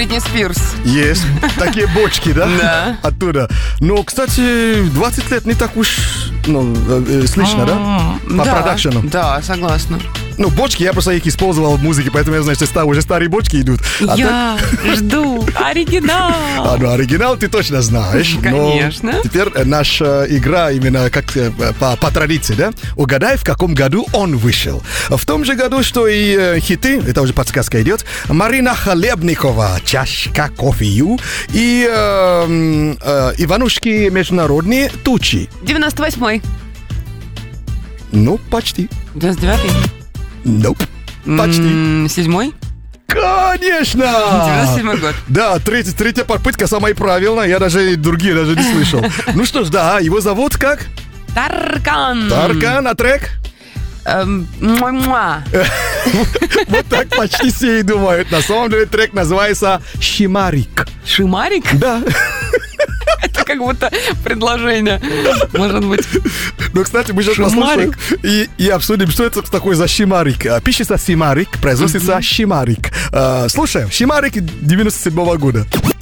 Бритни Спирс. Есть. Такие бочки, да? Да. Оттуда. Но, кстати, 20 лет не так уж слышно, да? По продакшену. Да, согласна. Ну, бочки, я просто их использовал в музыке, поэтому я знаю, что уже старые бочки идут. Я жду оригинал. Ну, оригинал ты точно знаешь. Конечно. Но теперь наша игра именно как по традиции, да? Угадай, в каком году он вышел. В том же году, что и хиты, это уже подсказка идет, Марина Хлебникова, «Чашка кофею» и Иванушки международные «Тучи». 98-й. Ну, почти. 99-й. Nope. Почти. 7-й. Конечно! 97-й год. Да, третья попытка самая правильная. Я даже другие даже не слышал. Ну что ж, да, его зовут как? Таркан. Таркан, а трек? Муа-муа. Вот так почти все и думают. На самом деле трек называется «Шимарик». Шимарик? Да. Это как будто предложение. Может быть. Ну, кстати, мы сейчас послушаем и обсудим, что это такое за шимарик. Пишется «Симарик», произносится «Шимарик». Слушаем. «Шимарик» 97-го года.